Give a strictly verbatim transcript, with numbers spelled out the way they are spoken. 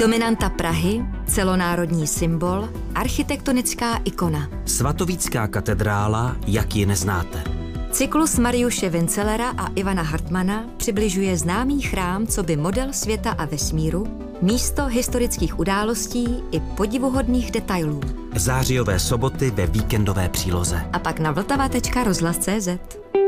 Dominanta Prahy, celonárodní symbol, architektonická ikona. Svatovícká katedrála, jak ji neznáte. Cyklus Mariuše Vincelera a Ivana Hartmana přibližuje známý chrám coby model světa a vesmíru, místo historických událostí i podivuhodných detailů. Zářijové soboty ve víkendové příloze. A pak na vltava tečka rozhlas tečka cé zet.